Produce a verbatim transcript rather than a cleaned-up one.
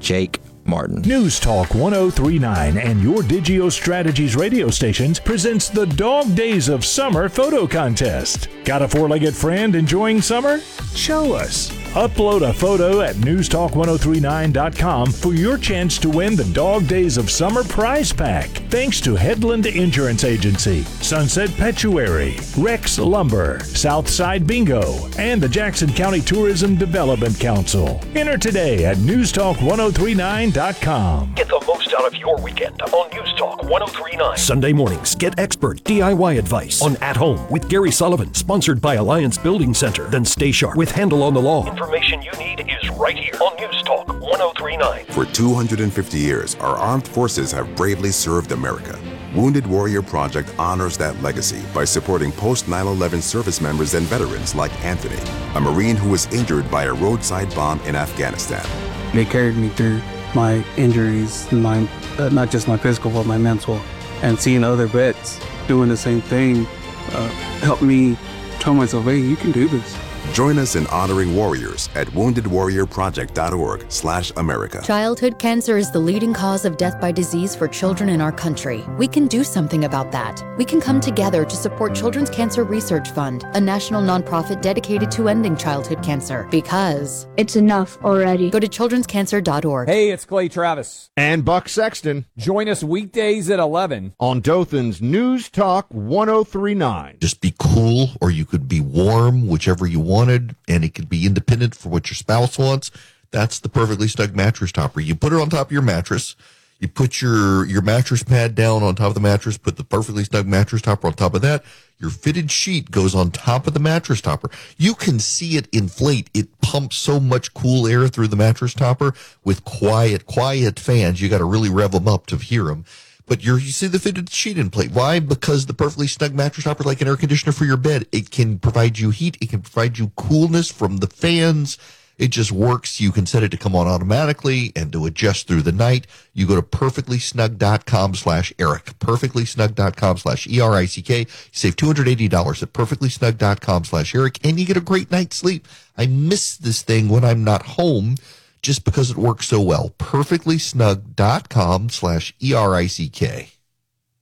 Jake Martin. News Talk one oh three point nine and your Digio Strategies radio stations presents the Dog Days of Summer photo contest. Got a four-legged friend enjoying summer? Show us. Upload a photo at news talk ten thirty-nine dot com for your chance to win the Dog Days of Summer prize pack. Thanks to Headland Insurance Agency, Sunset Petuary, Rex Lumber, Southside Bingo, and the Jackson County Tourism Development Council. Enter today at news talk ten thirty-nine dot com. Get the most out of your weekend on News Talk ten thirty-nine. Sunday mornings, get expert D I Y advice on At Home with Gary Sullivan, sponsored by Alliance Building Center. Then stay sharp with Handle on the Law. Information you need is right here on News Talk ten thirty-nine. For two hundred fifty years, our armed forces have bravely served America. Wounded Warrior Project honors that legacy by supporting post nine eleven service members and veterans like Anthony, a Marine who was injured by a roadside bomb in Afghanistan. They carried me through my injuries, my uh, not just my physical, but my mental. And seeing other vets doing the same thing uh, helped me tell myself, hey, you can do this. Join us in honoring warriors at wounded warrior project dot org slash America. Childhood cancer is the leading cause of death by disease for children in our country. We can do something about that. We can come together to support Children's Cancer Research Fund, a national nonprofit dedicated to ending childhood cancer. Because it's enough already. Go to children's cancer dot org. Hey, it's Clay Travis. And Buck Sexton. Join us weekdays at eleven on Dothan's News Talk ten thirty-nine. Just be cool, or you could be warm, whichever you want. Wanted, and it could be independent for what your spouse wants. That's the Perfectly Snug mattress topper. You put it on top of your mattress. You put your, your mattress pad down on top of the mattress, put the Perfectly Snug mattress topper on top of that. Your fitted sheet goes on top of the mattress topper. You can see it inflate. It pumps so much cool air through the mattress topper with quiet, quiet fans. You got to really rev them up to hear them. But you're, you see the fitted sheet inflate. Why? Because the Perfectly Snug mattress topper is like an air conditioner for your bed. It can provide you heat. It can provide you coolness from the fans. It just works. You can set it to come on automatically and to adjust through the night. You go to perfectly snug dot com slash Eric. perfectly snug dot com slash E R I C K. You save two hundred eighty dollars at perfectly snug dot com slash Eric, and you get a great night's sleep. I miss this thing when I'm not home, just because it works so well. perfectly snug dot com slash E R I C K.